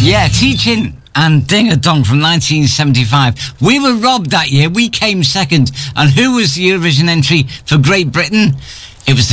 Yeah, Teaching and Ding a Dong from 1975. We were robbed that year. We came second. And who was the Eurovision entry for Great Britain? It was the